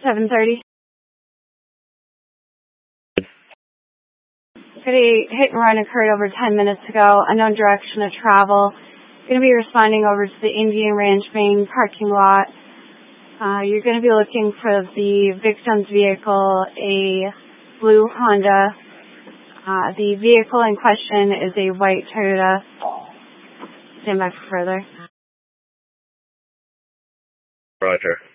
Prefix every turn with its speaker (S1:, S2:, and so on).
S1: 7:30. A hit and run occurred over 10 minutes ago. Unknown direction of travel. Going to be responding over to the Indian Ranch main parking lot. You're going to be looking for the victim's vehicle, a blue Honda. The vehicle in question is a white Toyota. Stand by for further.
S2: Roger.